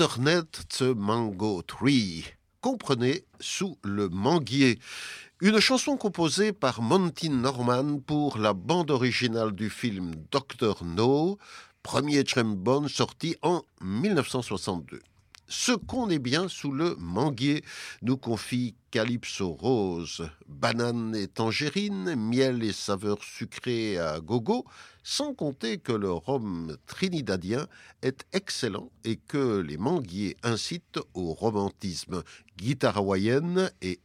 Underneath the Mango Tree. Comprenez, sous le manguier. Une chanson composée par Monty Norman pour la bande originale du film Dr. No, premier James Bond sorti en 1962. Ce qu'on est bien sous le manguier, nous confie Calypso Rose. Banane et tangerine, miel et saveurs sucrées à gogo, sans compter que le rhum trinidadien est excellent et que les manguiers incitent au romantisme. Guitare hawaïenne et